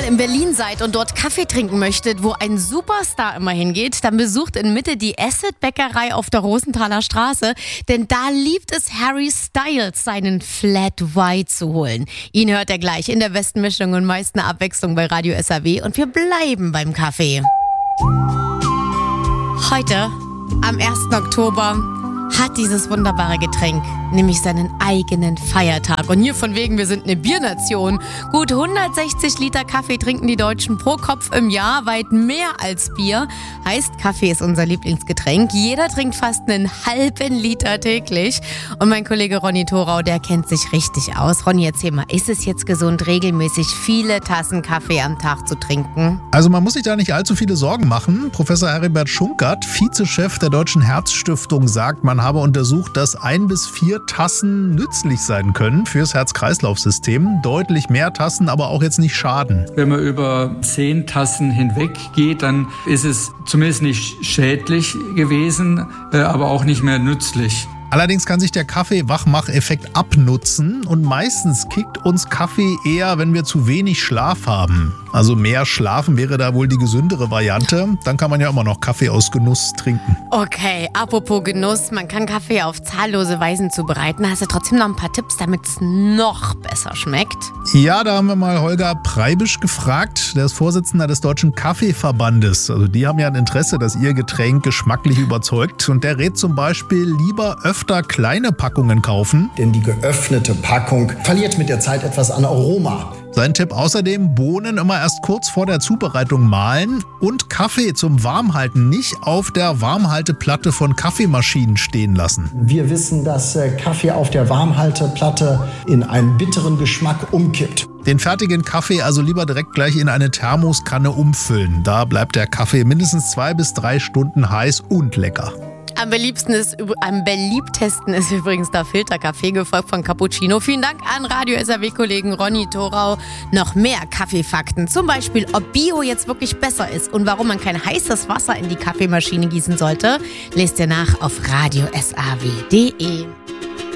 mal in Berlin seid und dort Kaffee trinken möchtet, wo ein Superstar immer hingeht, dann besucht in Mitte die Acid-Bäckerei auf der Rosenthaler Straße, denn da liebt es Harry Styles, seinen Flat White zu holen. Ihn hört er gleich in der besten Mischung und meisten Abwechslung bei Radio SAW und wir bleiben beim Kaffee. Heute, am 1. Oktober, hat dieses wunderbare Getränk nämlich seinen eigenen Feiertag. Und hier von wegen, wir sind eine Biernation. Gut 160 Liter Kaffee trinken die Deutschen pro Kopf im Jahr, weit mehr als Bier. Heißt, Kaffee ist unser Lieblingsgetränk. Jeder trinkt fast einen halben Liter täglich. Und mein Kollege Ronny Thorau, der kennt sich richtig aus. Ronny, erzähl mal, ist es jetzt gesund, regelmäßig viele Tassen Kaffee am Tag zu trinken? Also man muss sich da nicht allzu viele Sorgen machen. Professor Heribert Schunkert, Vizechef der Deutschen Herzstiftung, sagt, man habe untersucht, dass 1 bis 4 Tassen nützlich sein können fürs Herz-Kreislauf-System. Deutlich mehr Tassen, aber auch jetzt nicht schaden. Wenn man über 10 Tassen hinweg geht, dann ist es zumindest nicht schädlich gewesen, aber auch nicht mehr nützlich. Allerdings kann sich der Kaffee-Wachmach-Effekt abnutzen und meistens kickt uns Kaffee eher, wenn wir zu wenig Schlaf haben. Also mehr schlafen wäre da wohl die gesündere Variante. Dann kann man ja immer noch Kaffee aus Genuss trinken. Okay, apropos Genuss, man kann Kaffee auf zahllose Weisen zubereiten. Hast du trotzdem noch ein paar Tipps, damit es noch besser schmeckt? Ja, da haben wir mal Holger Preibisch gefragt. Der ist Vorsitzender des Deutschen Kaffeeverbandes. Also die haben ja ein Interesse, dass ihr Getränk geschmacklich überzeugt. Und der rät zum Beispiel lieber öfter kleine Packungen kaufen. Denn die geöffnete Packung verliert mit der Zeit etwas an Aroma. Sein Tipp außerdem, Bohnen immer erst kurz vor der Zubereitung mahlen und Kaffee zum Warmhalten nicht auf der Warmhalteplatte von Kaffeemaschinen stehen lassen. Wir wissen, dass Kaffee auf der Warmhalteplatte in einen bitteren Geschmack umkippt. Den fertigen Kaffee also lieber direkt gleich in eine Thermoskanne umfüllen. Da bleibt der Kaffee mindestens 2 bis 3 Stunden heiß und lecker. Am beliebtesten ist übrigens der Filterkaffee, gefolgt von Cappuccino. Vielen Dank an Radio SAW-Kollegen Ronny Thorau. Noch mehr Kaffeefakten, zum Beispiel, ob Bio jetzt wirklich besser ist und warum man kein heißes Wasser in die Kaffeemaschine gießen sollte, lest ihr nach auf radiosaw.de.